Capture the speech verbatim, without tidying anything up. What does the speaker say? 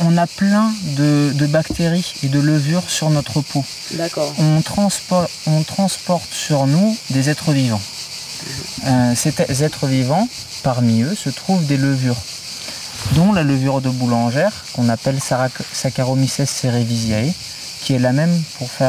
on a plein de, de bactéries et de levures sur notre peau. D'accord. On transporte, on transporte sur nous des êtres vivants. Euh, ces êtres vivants, parmi eux, se trouvent des levures, dont la levure de boulangère, qu'on appelle Saccharomyces cerevisiae, qui est la même pour faire